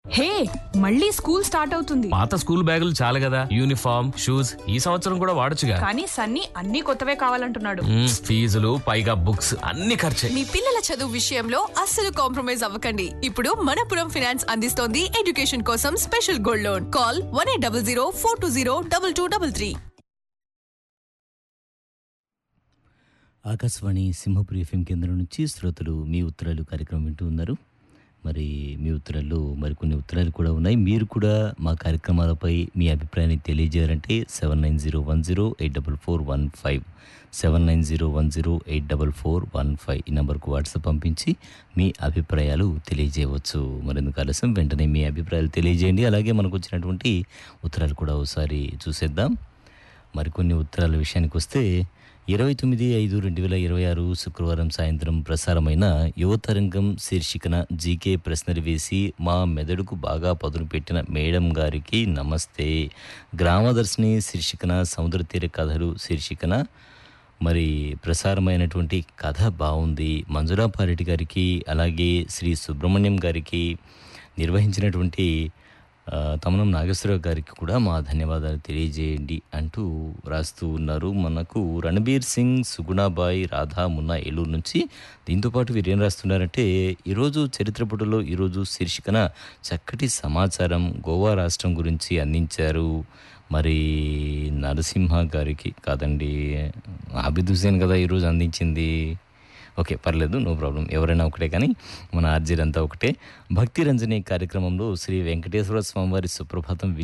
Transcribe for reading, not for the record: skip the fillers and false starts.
హే, మళ్ళీ school start అవుతుంది. పాత స్కూల్ బ్యాగులు చాలు కదా, యూనిఫామ్ షూస్ ఈ సంవత్సరం కూడా వాడొచ్చుగా. కానీ సన్నీ అన్ని కొత్తవే కావాలంటున్నాడు. ఫీజులు పైగా బుక్స్ అన్ని ఖర్చే. మీ పిల్లల చదువు విషయంలో అస్సలు కాంప్రమైజ్ అవ్వకండి. ఇప్పుడు మనపురం ఫైనాన్స్ అందిస్తోంది ఎడ్యుకేషన్ కోసం special gold loan. Call 1800 420 2233. Akashvani Simhapuri FM కేంద్రం నుంచి శ్రోతలు మీ ఉత్తరాలు కార్యక్రమం వింటూ ఉన్నారు. మరి మీ ఉత్తరాల్లో మరికొన్ని ఉత్తరాలు కూడా ఉన్నాయి. మీరు కూడా మా కార్యక్రమాలపై మీ అభిప్రాయాన్ని తెలియజేయాలంటే 7901084415 7901084415 ఈ నెంబర్కు వాట్సాప్ పంపించి మీ అభిప్రాయాలు తెలియజేయవచ్చు. మరెందుకు ఆలస్యం, వెంటనే మీ అభిప్రాయాలు తెలియజేయండి. అలాగే మనకు వచ్చినటువంటి ఉత్తరాలు కూడా ఒకసారి చూసేద్దాం. మరికొన్ని ఉత్తరాల విషయానికి వస్తే 29/5/2026 శుక్రవారం సాయంత్రం ప్రసారమైన యువతరంగం శీర్షికన జీకే ప్రశ్నలు వేసి మా మెదడుకు బాగా పదును పెట్టిన మేడం గారికి నమస్తే. గ్రామదర్శిని శీర్షికన సముద్ర తీర కథలు శీర్షికన మరి ప్రసారమైనటువంటి కథ బాగుంది. మంజులా పారెడ్డి గారికి అలాగే శ్రీ సుబ్రహ్మణ్యం గారికి నిర్వహించినటువంటి తమనం నాగేశ్వరరావు గారికి కూడా మా ధన్యవాదాలు తెలియజేయండి అంటూ రాస్తూ ఉన్నారు. మనకు రణబీర్ సింగ్, సుగుణాబాయి, రాధా, మున్నా ఏలూరు నుంచి. దీంతోపాటు వీరు ఏం రాస్తున్నారంటే, ఈరోజు చరిత్ర పుటలో ఈరోజు శీర్షికన చక్కటి సమాచారం గోవా రాష్ట్రం గురించి అందించారు. మరి నరసింహ గారికి కాదండి, ఆబిద్ హుసేన్ కదా ఈరోజు అందించింది. ఓకే, పర్లేదు, నో ప్రాబ్లం, ఎవరైనా ఒకటే, కానీ మన ఆర్జీలంతా ఒకటే. భక్తి రంజని కార్యక్రమంలో శ్రీ వెంకటేశ్వర స్వామివారి సుప్రభాతం